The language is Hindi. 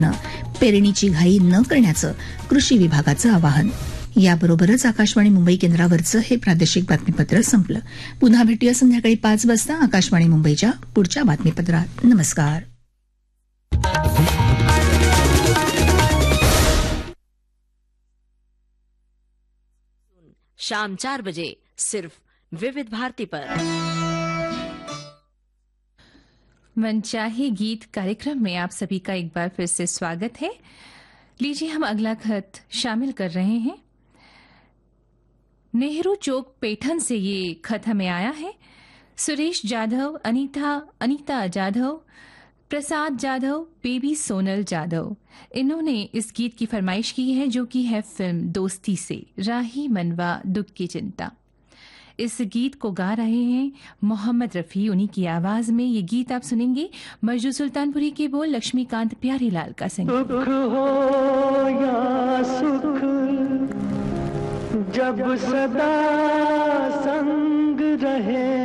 पेरणीची घाई न करण्याचं कृषी विभागाचं आवाहन. याबरोबरच आकाशवाणी मुंबई केंद्रावरचं हे प्रादेशिक बातमीपत्र संपलं. पुन्हा भेटूया संध्याकाळी 5 वाजता आकाशवाणी मुंबईच्या पुढच्या बातमीपत्रात. नमस्कार. शाम 4 बजे सिर्फ विविध भारती पर मनचाहे गीत कार्यक्रम में आप सभी का एक बार फिर से स्वागत है. लीजिए हम अगला खत शामिल कर रहे हैं. नेहरू चौक पैठन से ये खत हमें आया है. सुरेश जाधव, अनीता जाधव, प्रसाद जाधव, बेबी सोनल जाधव, इन्होंने इस गीत की फरमाइश की है जो कि है फिल्म दोस्ती से राही मनवा दुख की चिंता. इस गीत को गा रहे हैं मोहम्मद रफी. उन्हीं की आवाज में ये गीत आप सुनेंगे. मजदूर सुल्तानपुरी के बोल लक्ष्मीकांत प्यारीलाल का संगीत. दुख हो या सुख जब सदा संग रहे